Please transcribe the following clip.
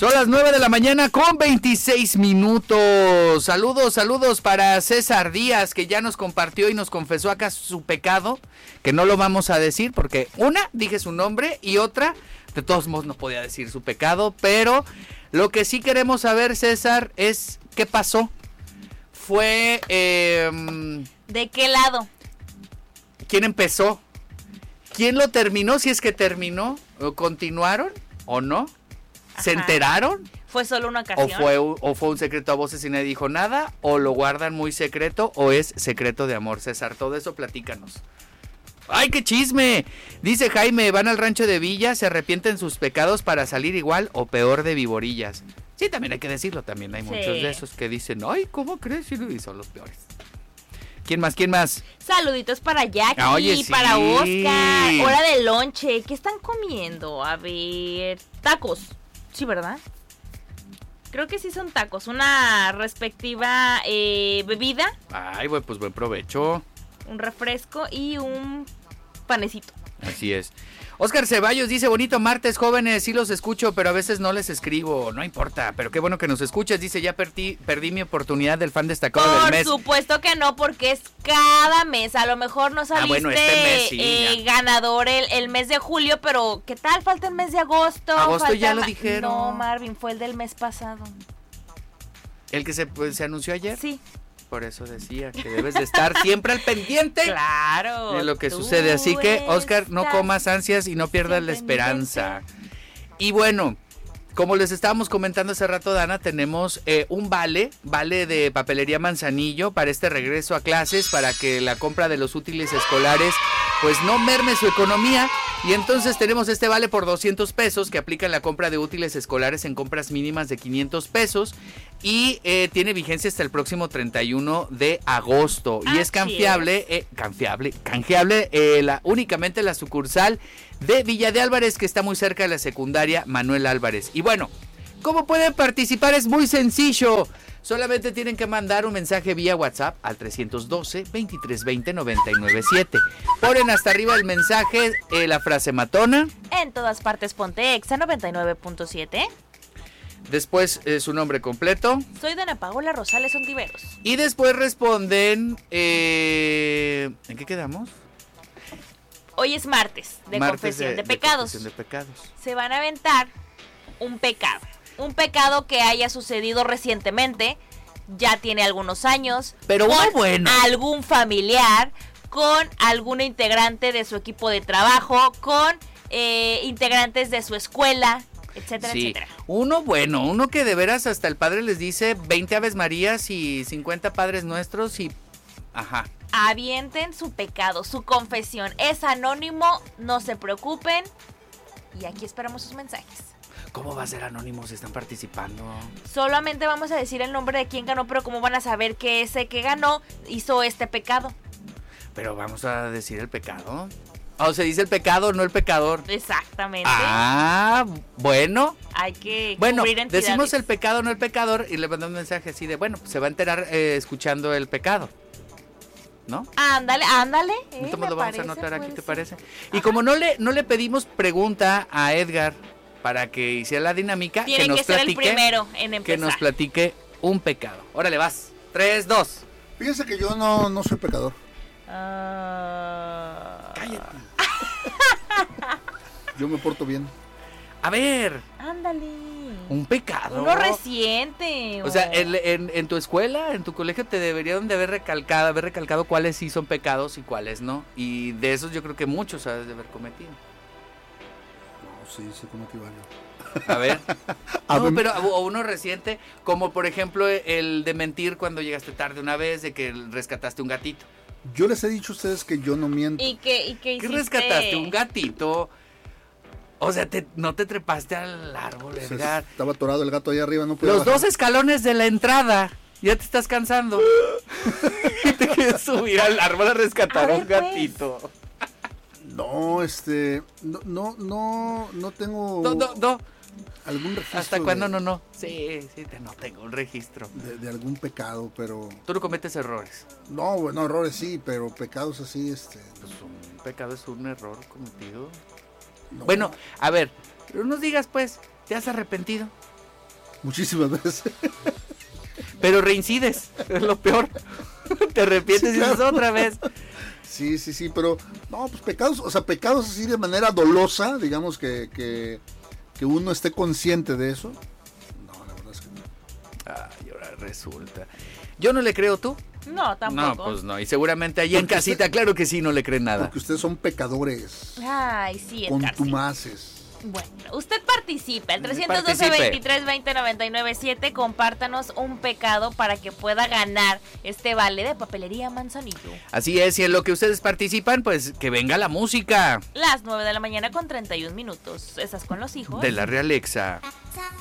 Son las 9 de la mañana con 26 minutos. Saludos para César Díaz, que ya nos compartió y nos confesó acá su pecado, que no lo vamos a decir porque una, dije su nombre, y otra, de todos modos no podía decir su pecado, pero lo que sí queremos saber, César, es qué pasó. Fue... ¿de qué lado? ¿Quién empezó? ¿Quién lo terminó? Si es que terminó, ¿o continuaron o no? ¿Se enteraron? ¿Fue solo una ocasión? ¿O fue un secreto a voces y nadie dijo nada? ¿O lo guardan muy secreto? ¿O es secreto de amor, César? Todo eso platícanos. ¡Ay, qué chisme! Dice Jaime, van al rancho de Villa, se arrepienten sus pecados para salir igual o peor de viborillas. Sí, también hay que decirlo, también hay muchos de esos que dicen, ¡ay, cómo crees! Y son los peores. ¿Quién más? Saluditos para Jackie, Oye, sí. Para Oscar. Hora de lonche. ¿Qué están comiendo? A ver, tacos. Sí, ¿verdad? Creo que sí son tacos. Una respectiva bebida. Ay, pues buen provecho. Un refresco y un panecito. Así es. Oscar Ceballos dice, bonito martes, jóvenes, sí los escucho, pero a veces no les escribo, no importa, pero qué bueno que nos escuchas. Dice, ya perdí mi oportunidad del fan destacado del mes. Por supuesto que no, porque es cada mes, a lo mejor no saliste este mes, ganador el mes de julio, pero ¿qué tal? Falta el mes de agosto. Agosto ya lo dijeron. No, Marvin, fue el del mes pasado. ¿El que se anunció ayer? Sí. Por eso decía que debes de estar siempre al pendiente claro, de lo que sucede. Así que, Oscar, no comas ansias y no pierdas la esperanza. Y bueno, como les estábamos comentando hace rato, Dana, tenemos un vale de Papelería Manzanillo para este regreso a clases, para que la compra de los útiles escolares pues no merme su economía. Y entonces tenemos este vale por 200 pesos que aplica en la compra de útiles escolares en compras mínimas de 500 pesos. Y tiene vigencia hasta el próximo 31 de agosto. Y es canjeable únicamente la sucursal de Villa de Álvarez, que está muy cerca de la secundaria Manuel Álvarez. Y bueno, ¿cómo pueden participar? Es muy sencillo. Solamente tienen que mandar un mensaje vía WhatsApp al 312-2320-997. Ponen hasta arriba el mensaje, la frase matona. En todas partes ponte Exa 99.7. Después su nombre completo. Soy Dana Paola Rosales Ontiveros. Y después responden... ¿en qué quedamos? Hoy es martes de confesión de pecados. Se van a aventar un pecado. Un pecado que haya sucedido recientemente, ya tiene algunos años. Pero bueno. Algún familiar, con algún integrante de su equipo de trabajo, con integrantes de su escuela, etcétera, etcétera. Uno que de veras hasta el padre les dice 20 Aves Marías y 50 Padres Nuestros y... Ajá. Avienten su pecado, su confesión. Es anónimo, no se preocupen. Y aquí esperamos sus mensajes. ¿Cómo va a ser anónimo si están participando? Solamente vamos a decir el nombre de quién ganó, pero ¿cómo van a saber que ese que ganó hizo este pecado? Pero vamos a decir el pecado. O se dice el pecado, no el pecador. Exactamente. Bueno. Hay que cubrir entidades. Decimos el pecado, no el pecador, y le mandamos un mensaje así de, bueno, se va a enterar escuchando el pecado, ¿no? Ándale. Entonces lo vamos a anotar aquí, ¿te parece? Y como no le pedimos pregunta a Edgar para que hiciera la dinámica, tiene que ser el primero en empezar. Que nos platique un pecado. Órale, vas. 3, 2. Fíjense que yo no soy pecador. Cállate. Yo me porto bien. A ver. Ándale. Un pecado. Uno reciente. O sea, en tu escuela, en tu colegio, te deberían de haber recalcado cuáles sí son pecados y cuáles no. Y de esos yo creo que muchos has de haber cometido. No, sí cometí varios. A ver. No, pero uno reciente, como por ejemplo el de mentir cuando llegaste tarde una vez, de que rescataste un gatito. Yo les he dicho a ustedes que yo no miento. ¿Y qué ¿Qué rescataste? Un gatito. O sea, no te trepaste al árbol, Edgar. Estaba atorado el gato ahí arriba, no podía Los bajar. 2 escalones de la entrada. Ya te estás cansando. Y te quieres subir al árbol a rescatar a un gatito. Pues. No, no tengo... No. ¿Algún registro? ¿Hasta cuándo no? Sí, no tengo un registro. De algún pecado, pero... ¿Tú no cometes errores? No, bueno, errores sí, pero pecados así, Pues un pecado es un error cometido. No. Bueno, a ver, no nos digas pues, ¿te has arrepentido? Muchísimas veces. Pero reincides, es lo peor. Te arrepientes y dices otra vez. Sí, pero no, pues pecados así de manera dolosa, digamos que uno esté consciente de eso. No, la verdad es que no. Ay, ahora resulta. Yo no le creo, ¿tú? No, tampoco. No, pues no, y seguramente allá en casita, claro que sí, no le creen nada. Porque ustedes son pecadores. Ay, sí, contumaces. Bueno, usted participe, el 312-23-20-99-7, compártanos un pecado para que pueda ganar este vale de Papelería Manzanillo. Así es, y en lo que ustedes participan, pues que venga la música. Las 9 de la mañana con 31 minutos, ¿estás con los hijos? De la Realexa.